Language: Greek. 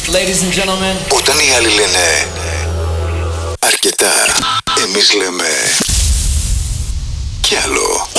Ladies and gentlemen. Όταν οι άλλοι λένε αρκετά, εμείς λέμε κι άλλο.